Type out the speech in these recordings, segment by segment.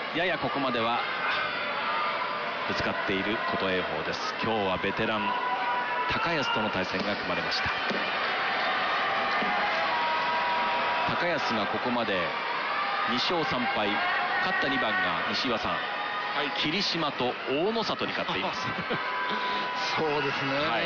ややここまではぶつかっている琴恵峰です。今日はベテラン高安との対戦が組まれました。高安がここまで2勝3敗、勝った2番が西岩さん、はい、霧島と大野里に勝っていますそうですね、はい、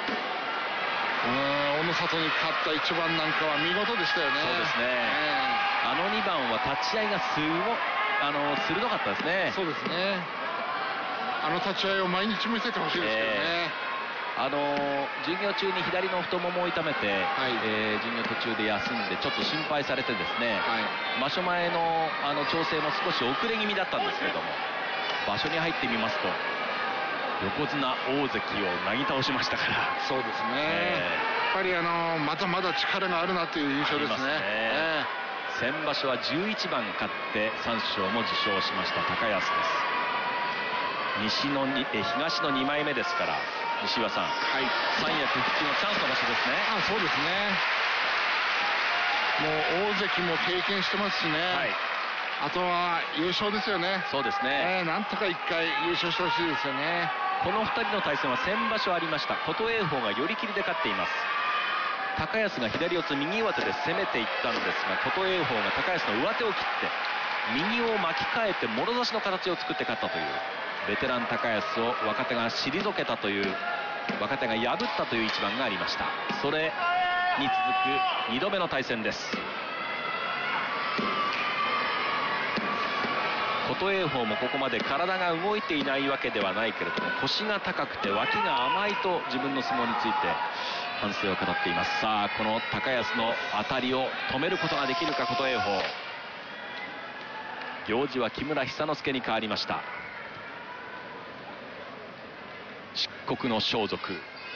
大野里に勝った一番なんかは見事でしたよね。 そうですね、あの2番は立ち合いが鋭かったですね。 そうですね、あの立ち合いを毎日見せてほしいですけどね。 巡業中に左の太ももを痛めて、はい、巡業途中で休んでちょっと心配されてですね、はい、場所前の調整も少し遅れ気味だったんですけれども、場所に入ってみますと横綱大関をなぎ倒しましたから。 そうですね、やっぱりまだまだ力があるなという印象ですね。 先場所は11番勝って三賞も受賞しました高安です。東の2枚目ですから、西岩さん、はい、三役復帰のチャンスの場所ですね。 そうですね、もう大関も経験してますしね、はい、あとは優勝ですよね。 そうですね、 なんとか1回優勝してほしいですよね。 この2人の対戦は先場所ありました。琴恵峰が寄り切りで勝っています。高安が左四つ右上手で攻めていったんですが、琴恵峰が高安の上手を切って右を巻き替えてもろ差しの形を作って勝ったという、ベテラン高安を若手が退けたという、若手が破ったという一番がありました。それに続く2度目の対戦です。琴恵峰もここまで体が動いていないわけではないけれども、腰が高くて脇が甘いと自分の相撲について反省を語っています。さあ、この高安の当たりを止めることができるか琴恵峰。行司は木村寿之介に変わりました。漆黒の装束、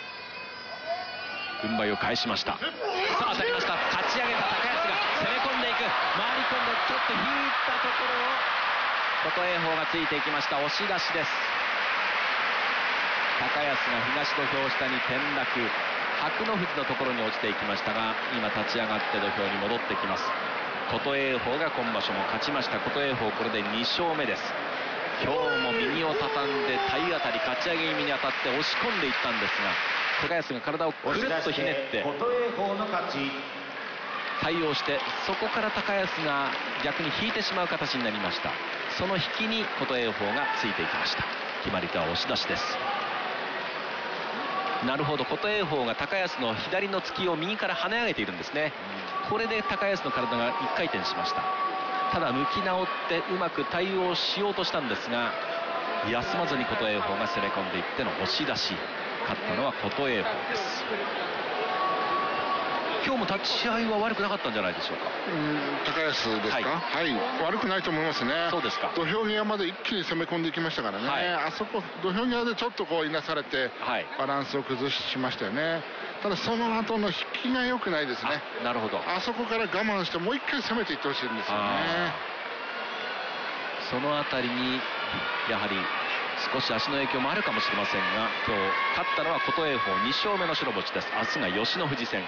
軍配を返しました。さあ当たりました。かち上げた高安が攻め込んでいく、回り込んでちょっと引いたところを琴恵峰がついていきました。押し出しです。高安が東土俵下に転落、白の富士のところに落ちていきましたが、今立ち上がって土俵に戻ってきます。琴恵峰が今場所も勝ちました。琴恵峰これで2勝目です。今日も右を畳んで体当たり、かち上げ気味に当たって押し込んでいったんですが、高安が体をぐるっとひねって対応して、そこから高安が逆に引いてしまう形になりました。その引きに琴恵峰がついていきました。決まり手は押し出しです。なるほど、琴恵峰が高安の左の突きを右から跳ね上げているんですね。これで高安の体が1回転しました。ただ向き直ってうまく対応しようとしたんですが、休まずに琴恵峰が攻め込んでいっての押し出し、勝ったのは琴恵峰です。今日も立ち合いは悪くなかったんじゃないでしょうか。 高安ですか、はい、悪くないと思いますね。 そうですか。 土俵際まで一気に攻め込んでいきましたからね、はい、あそこ土俵際でちょっといなされて、はい、バランスを崩しましたよね。ただその後の引きが良くないですね。 なるほど。 あそこから我慢してもう一回攻めていってほしいんですよね。 そのあたりにやはり少し足の影響もあるかもしれませんが、今日勝ったのは琴恵峰2勝目の白星です。明日が吉野富士戦。